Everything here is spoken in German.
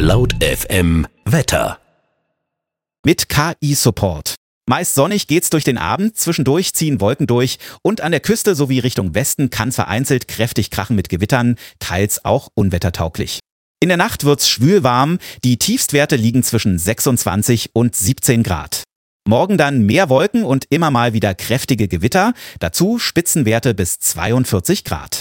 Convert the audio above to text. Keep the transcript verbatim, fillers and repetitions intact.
Laut F M Wetter. Mit K I-Support. Meist sonnig geht's durch den Abend, zwischendurch ziehen Wolken durch und an der Küste sowie Richtung Westen kann vereinzelt kräftig krachen mit Gewittern, teils auch unwettertauglich. In der Nacht wird's schwül warm, die Tiefstwerte liegen zwischen sechsundzwanzig und siebzehn Grad. Morgen dann mehr Wolken und immer mal wieder kräftige Gewitter, dazu Spitzenwerte bis zweiundvierzig Grad.